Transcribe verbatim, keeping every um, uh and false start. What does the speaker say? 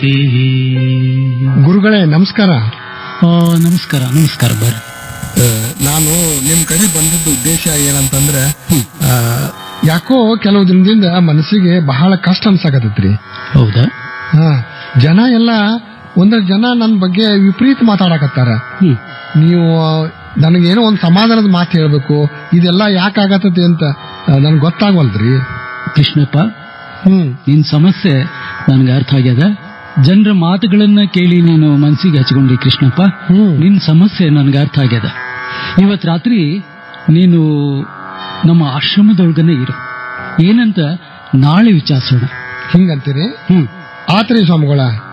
ಗುರುಗಳೇ ನಮಸ್ಕಾರ. ನಮಸ್ಕಾರ ನಮಸ್ಕಾರ ಬರ್ ನಾನು ನಿಮ್ ಕಡೆ ಬಂದಿದ್ದ ಉದ್ದೇಶ ಏನಂತಂದ್ರೆ ಆ, ಯಾಕೋ ಕೆಲವು ದಿನದಿಂದ ಮನಸ್ಸಿಗೆ ಬಹಳ ಕಷ್ಟ ಅನ್ಸಾಕತ್ತೈತ್ರಿ. ಹೌದಾ? ಹಾ, ಜನ ಎಲ್ಲ ಒಂದಷ್ಟು ಜನ ನನ್ನ ಬಗ್ಗೆ ವಿಪರೀತ ಮಾತಾಡಕತ್ತಾರ. ಹ್ಮ್ ನೀವು ನನಗೇನೋ ಒಂದು ಸಮಾಧಾನದ ಮಾತು ಹೇಳ್ಬೇಕು, ಇದೆಲ್ಲ ಯಾಕಾಗತ್ತೈತಿ ಅಂತ ನನ್ಗೆ ಗೊತ್ತಾಗವಲ್ದ್ರಿ. ಕೃಷ್ಣಪ್ಪ, ಹ್ಮ್ ನಿನ್ ಸಮಸ್ಯೆ ನನ್ಗೆ ಅರ್ಥ ಆಗ್ಯದ. ಜನರ ಮಾತುಗಳನ್ನ ಕೇಳಿ ನೀನು ಮನ್ಸಿಗೆ ಹಚ್ಕೊಂಡಿ ಕೃಷ್ಣಪ್ಪ. ಹ್ಮ್ ನಿನ್ ಸಮಸ್ಯೆ ನನ್ಗೆ ಅರ್ಥ ಆಗ್ಯದ. ಇವತ್ ರಾತ್ರಿ ನೀನು ನಮ್ಮ ಆಶ್ರಮದೊಳಗನೆ ಇರು. ಏನಂತ ನಾಳೆ ವಿಚಾರಿಸೋಣ. ಹಿಂಗಂತೀರಿ? ಹ್ಮ್ ಆತ್ರಿ ಸ್ವಾಮಿಗಳ.